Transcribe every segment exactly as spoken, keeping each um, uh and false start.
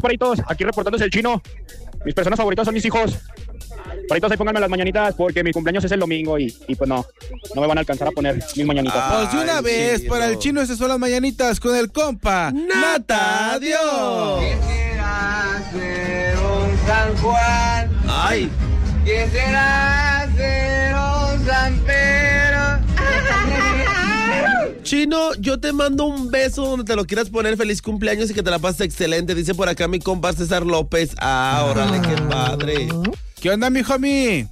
Paritos, aquí reportándose el Chino. Mis personas favoritas son mis hijos. Paritos, ahí pónganme las mañanitas porque mi cumpleaños es el domingo y, y pues no, no me van a alcanzar a poner mis mañanitas. Pues de una Ay, vez, Chino. para el Chino, esas son las mañanitas con el compa Nata. Adiós. Quisiera ser un San Juan. Ay, Quisiera ser un San Pedro. Chino, yo te mando un beso donde te lo quieras poner. Feliz cumpleaños y que te la pases excelente. Dice por acá mi compa César López. Ah, órale, qué padre. ¿Qué onda, mi homie?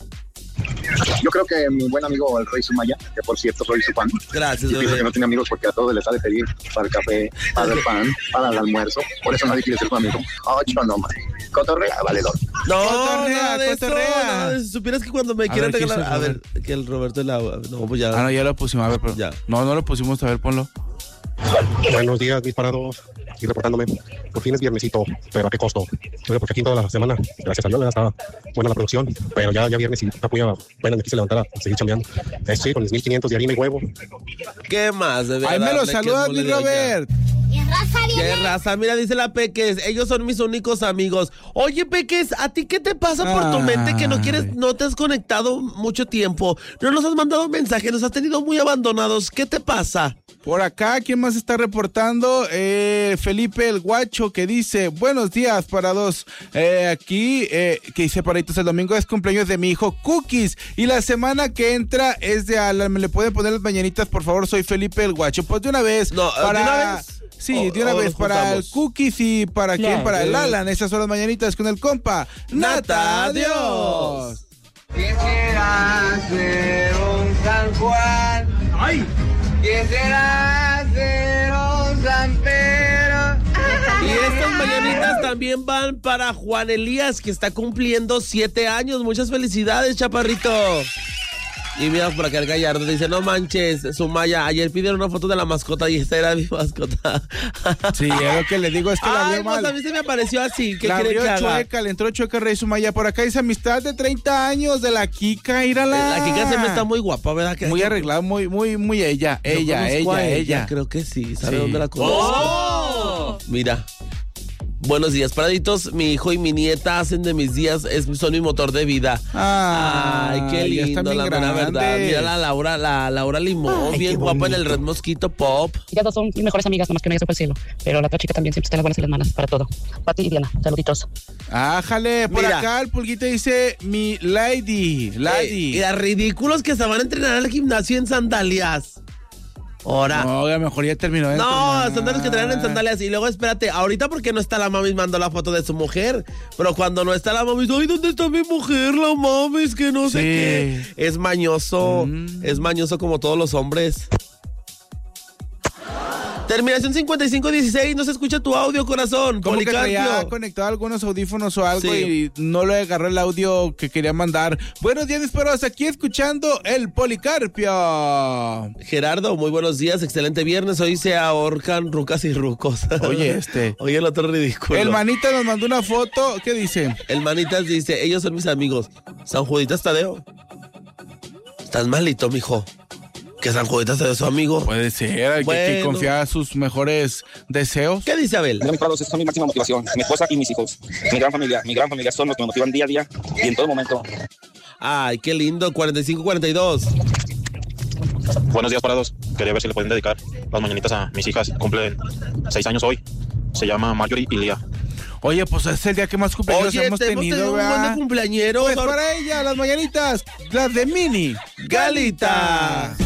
Yo creo que mi buen amigo el Rey Sumaya, que por cierto soy su fan, Gracias, y pienso que bebé. no tiene amigos porque a todos les ha de pedir para el café, para el pan, para el almuerzo. Por eso nadie quiere ser su amigo. Ocho nomás. Cotorrea, valedor. No, Cotorrea, nada de eso, cotorrea. nada de eso. Supieras que cuando me A quieren ver, ¿qué regalar... hizo A el ver, que el Roberto es la... No, pues ya... Ah, no, ya lo pusimos, a ver, pero... Ya. No, no lo pusimos, a ver, ponlo. Buenos días, mis parados. Y reportándome. Por fin es viernesito, pero ¿a qué costo? Bueno, porque aquí toda la semana, gracias a Dios, ya está buena la producción, pero ya, ya viernes y está muy apenas me quise levantar a seguir chambeando. Es sí, con mis mil quinientos de harina y huevo. ¿Qué más? Debe Ahí me lo darle, saludas, que mi mole de allá. Robert. ¿Y raza ¿Qué viene? raza? Mira, dice la Peques, ellos son mis únicos amigos. Oye, Peques, ¿a ti qué te pasa por tu mente que no quieres, no te has conectado mucho tiempo? No nos has mandado mensajes, nos has tenido muy abandonados. ¿Qué te pasa? Por acá, ¿quién más está reportando? Eh, Felipe el Guacho, que dice, buenos días, parados. Eh, aquí, eh, que dice, paraditos, el domingo es cumpleaños de mi hijo Cookies. Y la semana que entra es de Alan. ¿Me le pueden poner las mañanitas, por favor? Soy Felipe el Guacho. Pues de una vez. No, para... ¿de una vez? Sí, O- de una o vez, nos para el juntamos. Cookies y para quién, Claro. para el Alan. Esas son las mañanitas con el compa Nata. Nata, Adiós. Quisiera ser un San Juan. ¡Ay! Quisiera ser un San Pedro. Y estas mañanitas también van para Juan Elías, que está cumpliendo siete años. Muchas felicidades, chaparrito. Y mira por acá el Gallardo dice, no manches, Sumaya, ayer pidieron una foto de la mascota y esta era mi mascota. Sí, es lo que le digo, es que la Ay, veo pues mal. a mí se me apareció así. ¿Qué La quiere abrió que haga? chueca, le entró chueca Rey Sumaya. Por acá dice amistad de treinta años de la Kika, írala. La Kika se me está muy guapa, ¿verdad? Que- Muy arreglada, muy, muy, muy ella, Yo ella, conozco ella, a ella. Creo que sí, ¿sabe Sí. dónde la conozco? ¡Oh! Mira. Buenos días, paraditos. Mi hijo y mi nieta hacen de mis días, es, son mi motor de vida. Ay, Ay, qué ya están lindo, bien la mera verdad. grandes. Mira la Laura, la Laura Limón, Ay, bien qué guapa en el bonito. Red Mosquito Pop. Ellas dos son mis mejores amigas, nomás que una ya se fue al cielo. Pero la otra chica también siempre está en las buenas y las malas para todo. Pati y Diana, saluditos. Ájale, por Mira. acá el pulguito dice mi lady, lady. Eh, y a ridículos que se van a entrenar al gimnasio en sandalias. Ahora. No, a lo mejor ya terminó de No, entrenar. sandalias que traen en sandalias. Y luego espérate, ahorita porque no está la mami mando la foto de su mujer. Pero cuando no está la mami, ay, ¿dónde está mi mujer? La mami, es que no sé Sí. qué. Es mañoso, Mm. es mañoso como todos los hombres. Terminación cincuenta y cinco dieciséis, no se escucha tu audio, corazón. Como que traía Policarpio. conectado algunos audífonos o algo Sí. y no le agarró el audio que quería mandar. Buenos días, mis perros, aquí escuchando el Policarpio. Gerardo, muy buenos días, excelente viernes. Hoy se ahorcan rucas y rucos. Oye, este. Oye, el otro ridículo. El manita nos mandó una foto, ¿qué dice? El Manitas dice, ellos son mis amigos. San Juditas Tadeo. Estás malito, mijo. Que San Juditas Tadeo es su amigo. Puede ser, hay que- que Bueno. confiar sus mejores deseos. ¿Qué dice Abel? Mira, mis prados, esa es mi máxima motivación. Mi esposa y mis hijos. Mi gran familia. Mi gran familia son los que me motivan día a día y en todo momento. Ay, qué lindo, cuarenta y cinco cuarenta y dos. Buenos días, parados. Quería ver si le pueden dedicar las mañanitas a mis hijas. Cumplen seis años hoy. Se llama Marjorie y Lía. Oye, pues es el día que más cumpleaños Oye, hemos te hemos tenido, tenido un buen ¿verdad? de cumpleañeros. Pues para ella, las mañanitas, las de Mini Galita.